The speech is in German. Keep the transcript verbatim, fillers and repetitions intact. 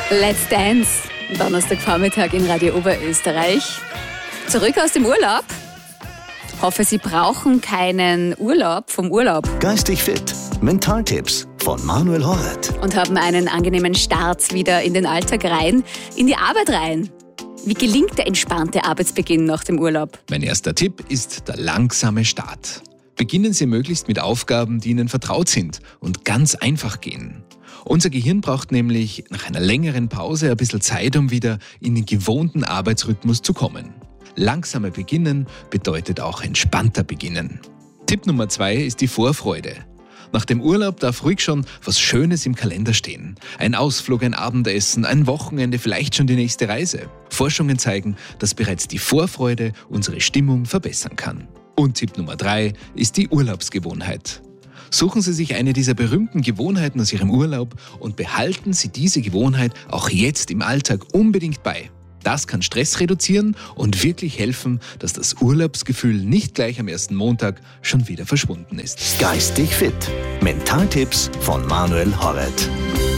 Let's Dance, Donnerstagvormittag in Radio Oberösterreich. Zurück aus dem Urlaub. Hoffe, Sie brauchen keinen Urlaub vom Urlaub. Geistig fit. Mentaltipps von Manuel Horath. Und haben einen angenehmen Start wieder in den Alltag rein, in die Arbeit rein. Wie gelingt der entspannte Arbeitsbeginn nach dem Urlaub? Mein erster Tipp ist der langsame Start. Beginnen Sie möglichst mit Aufgaben, die Ihnen vertraut sind und ganz einfach gehen. Unser Gehirn braucht nämlich nach einer längeren Pause ein bisschen Zeit, um wieder in den gewohnten Arbeitsrhythmus zu kommen. Langsamer beginnen bedeutet auch entspannter beginnen. Tipp Nummer zwei ist die Vorfreude. Nach dem Urlaub darf ruhig schon was Schönes im Kalender stehen. Ein Ausflug, ein Abendessen, ein Wochenende, vielleicht schon die nächste Reise. Forschungen zeigen, dass bereits die Vorfreude unsere Stimmung verbessern kann. Und Tipp Nummer drei ist die Urlaubsgewohnheit. Suchen Sie sich eine dieser berühmten Gewohnheiten aus Ihrem Urlaub und behalten Sie diese Gewohnheit auch jetzt im Alltag unbedingt bei. Das kann Stress reduzieren und wirklich helfen, dass das Urlaubsgefühl nicht gleich am ersten Montag schon wieder verschwunden ist. Geistig fit. Mentaltipps von Manuel Horath.